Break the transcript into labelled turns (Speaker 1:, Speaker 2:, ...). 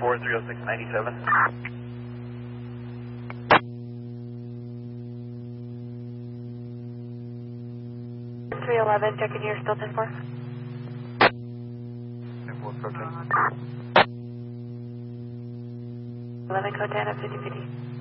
Speaker 1: 10-4, 306-97.
Speaker 2: 311, checking you're still 10-4.
Speaker 1: 10-4, code 10.
Speaker 2: 11 code 10 at 5050.